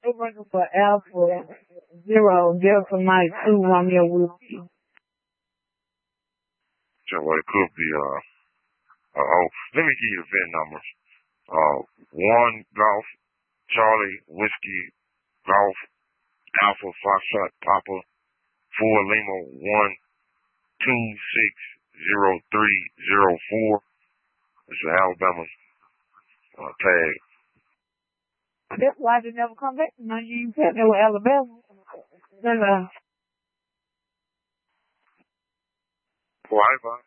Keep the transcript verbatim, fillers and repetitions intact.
working for Alpha Zero, Delta Mike Two Romeo Whiskey. So well, it could be uh, uh oh. Let me give you the V I N numbers. Uh, one Golf Charlie Whiskey Golf Alpha Foxtrot Papa Four Lima One Two Six Zero Three Zero Four. It's an Alabama uh, tag. That's why they never come back. No, you said they were Alabama. Then, uh, Wi-Fi.